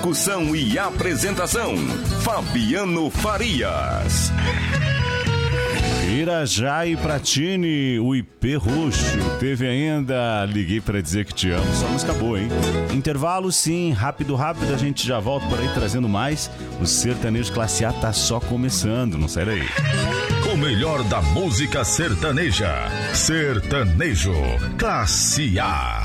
Locução e apresentação, Fabiano Farias. Irajá e Pratini, o IP Roxo. Teve ainda Liguei Pra Dizer Que Te Amo. Só música boa, hein? Intervalo, sim. Rápido, a gente já volta por aí trazendo mais. O Sertanejo Classe A tá só começando, não sai daí. O melhor da música sertaneja. Sertanejo Classe A.